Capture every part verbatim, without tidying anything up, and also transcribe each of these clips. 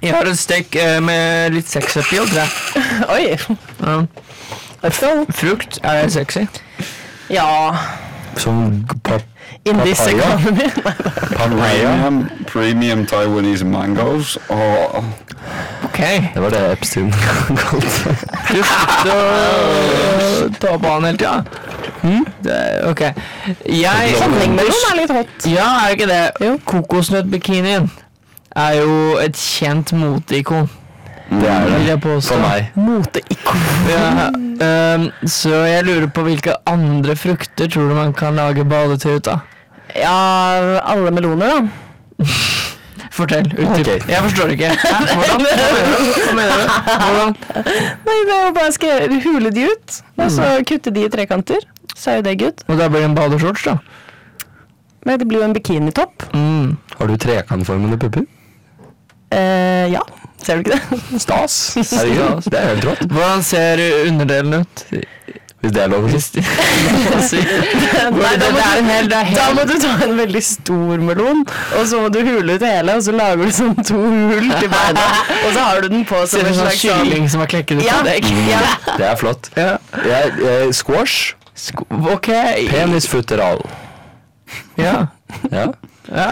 Jeg har et stek uh, med litt sexappeal, tror jeg. Oi. Ja. Let's go. Frukt, er det sexy? Ja. Som pap In this papaya. economy. Premium, premium Taiwanese mangoes. Og Ok. Det var det Epstein kalte. Du slutter å ta på han hele tida. Hmm? Det, ok. Jeg... Honningmelon er litt hot. Ja, er det ikke det? Jo. Kokosnøttbikinien er jo et kjent moteikon. Det er Vil det. jeg påstå. For meg. Moteikon. Ja, um, så jeg lurer på hvilke andre frukter tror du man kan lage badetøy ut av? Ja, alle meloner da. Fortell, utdyp. Ok. Jeg forstår ikke. Hæ? Hvordan? Hva mener du? Hvordan? Nei, det er jo bare skal hule de ut, og så kutte de i trekanter. Så er jo det good. Og da blir det en badeshorts da? Men det blir jo en bikinitopp. Mm. Har du trekantformende pupper? Eh, ja. Ser du ikke det? Stas. Herregud, det er helt rått. Hvordan ser underdelen ut? Hvis det er lov å si. Hvis de- Si. Nei, da, må Det er en du, hel- det er da helt- må du ta en veldig stor melon, og så må du hule ut hele, og så lager du sånn to hull til beina, og så har du den på som Ser en ut som en slags sånn... kylling som har klekket ut Ja, av deg. ja. Det er flott. Ja. Jeg, jeg, squash. Sko- Ok. Penisfutteral. Ja. Ja. Ja.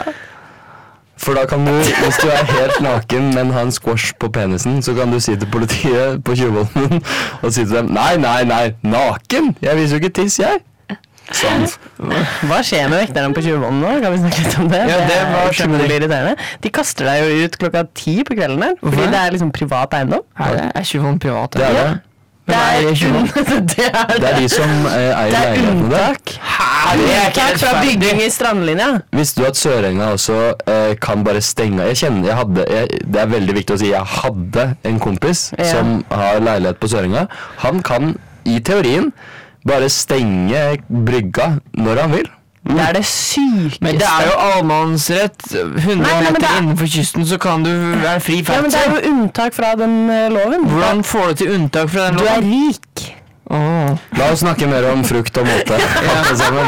For da kan du, hvis du er helt naken, men har en squash på penisen, så kan du si til politiet på Tjuvholmen og si til dem, nei, nei, nei, naken! Jeg viser jo ikke tiss, jeg. sant. Hva skjer med vekterne på Tjuvholmen nå? Kan vi snakke litt om det? Ja, det var er utrolig irriterende. De kaster deg jo ut klokka ti på kvelden der, fordi Hvorfor? det er liksom privat eiendom. Er, er Tjuvholmen privat? Det er det. Men er det Tjuvholmen? det er Det er de som eh, eier Det er leilighetene der. unntak. Det er ikke Unntak fra rettferdig. bygging i strandlinja. Visste du at Sørenga også eh, kan bare stenge? Jeg kjenner, jeg hadde, jeg, det er veldig viktig å si, jeg hadde en kompis Ja. som har leilighet på Sørenga. Han kan i teorien bare stenge brygga når han vil. Det er det sykeste. Men det er jo allemannsrett. hundre Nei, nei, men meter det er- innenfor kysten så kan du være fri Ja, men det er ferdsel. jo unntak fra den eh, loven. Hvordan får du til unntak fra den Du er loven? rik. Åh. La oss snakke mer om frukt og måte. alle sammen.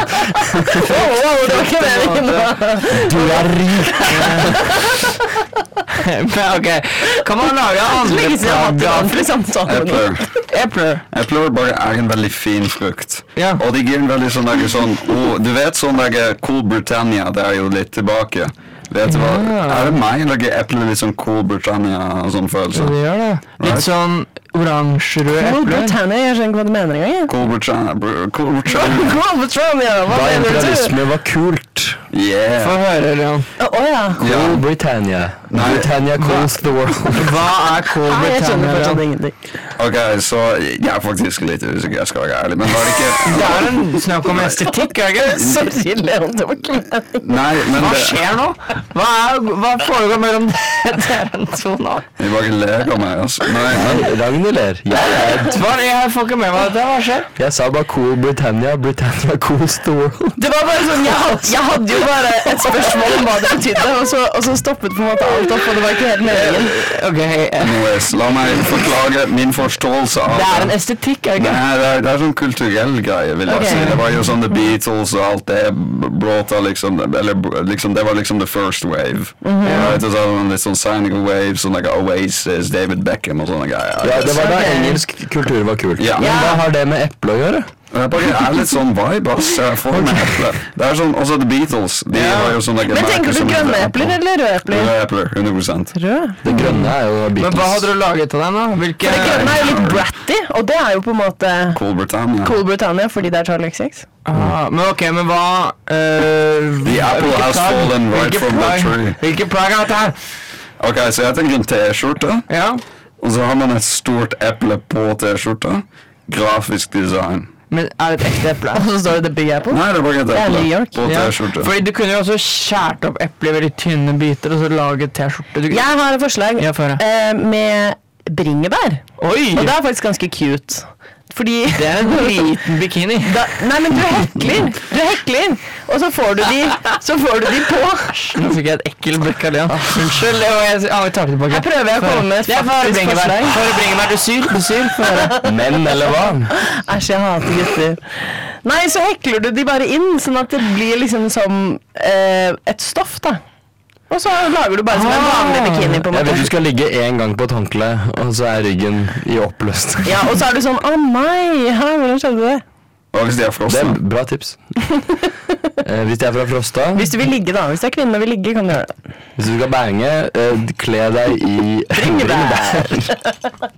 det var ikke meningen. Du er rik! Men ok, kan man lage andre Lenge siden jeg har hatt en plagg av ordentlig samtale nå. Epler. epler? Epler bare er en veldig fin frukt. Ja. Og de gir en veldig sånn der, sånn, oh, du vet sånn der Cool Britannia, det er jo litt tilbake. Vet du hva, Ja. er det meg eller gir epler litt sånn Cool Britannia og sånn følelse? Det gjør det. Litt Right. sånn oransjerøde Cool epler. Britannia, jeg skjønner ikke hva du mener engang. jeg. Cool Britannia, br- Cool Britannia. Cool Britannia, hva Da mener du? imperialisme var kult. Yeah. Få høre, Leon. Å å ja. Cool Ja. Britannia. Nei. Britannia calls the world. Hva er Cool Nei, jeg skjønner Britannia? fortsatt Leon? ingenting. Ok, så jeg er faktisk litt usikker, jeg skal være ærlig, men var det Det ikke... er en snakk om estetikk, er det ikke? Sorry, Leon, det var ikke meningen. Nei, men Hva det... skjer nå? Hva, er, hva foregår mellom dere to nå? Jeg bare leker meg, altså. Nei, men... Ragnhild ler. Jeg er redd. Hva, jeg får ikke med meg dette. Hva skjer? Jeg sa bare cool Britannia. Britannia calls the world. Det var bare sånn, jeg hadde, jeg hadde jo bare et spørsmål om hva det betydde, og så, og så stoppet på en måte alt opp, og det var ikke helt meningen. Ok, eh, Anyways, la meg forklare min forståelse av det er en estetikk, er det ikke? Nei, det er, det er sånn kulturell greie, vil jeg Ok. si. Det var jo sånn The Beatles og alt det brought av liksom, eller liksom, det var liksom the first wave. Right? Og så var det litt sånn Signing of Waves, sånn like Oasis, David Beckham og sånne greier. Ja, det var da Ok. engelsk kultur var kult. Ja. Men hva har det med eple å gjøre? Det er bare er litt sånn vibe, ass. Jeg får med epler. Det er sånn, også The Beatles, de Ja. var jo sånn like, Men tenker merker du som grønne heter epler eller røde epler? Røde epler, hundre prosent. Rød? Det grønne er jo Men Beatles. hva hadde du laget av den da? Hvilke... For det grønne er jo litt bratty, og det er jo på en måte Cool Britannia. Cool Britannia, fordi det er Charlie X X. Ah, men ok, men hva... Uh, The apple has fallen right from the tree. Hvilke plagg er dette her? Ok, så jeg tenker en t-skjorte, Ja. og så har man et stort eple på t-skjorta. Grafisk design. Men er det et ekte eple? Og så står det The Big Apple. Nei, det er bare et Det er eple New York. på Ja. t-skjorte. Fordi du kunne jo også skjært opp eple i veldig tynne biter og så laget t-skjorte. Du... Jeg har et forslag Ja, få høre. eh, med bringebær, Oi! og det er faktisk ganske cute. Fordi Det er en liten bikini. da, nei, men du hekler, du hekler, og så får du de, så får du de på. Nå fikk jeg et ekkel blikk av Leon. Unnskyld, Leo, jeg, jeg tar tilbake. Her prøver jeg å komme med et Ja, få høre faktisk bringebær. forslag. Få høre bringebær. Du syr, du syr. Få høre. Menn eller hva? Æsj, jeg hater gutter. Nei, så hekler du de bare inn, sånn at det blir liksom som eh, et stoff, da. Og så lager du bare som en vanlig bikini på en Jeg vet måte. du skal ligge en gang på et håndkle, og så er ryggen i oppløst. Ja, og så er du sånn, å nei, hæ, hvordan skjedde det? Og hvis de er Det frosta. er bra tips. eh, hvis de er fra Frosta, Hvis du vil ligge da, hvis det er kvinne og vil ligge, kan du gjøre det. hvis du skal bange, eh, kle deg i Bringebær.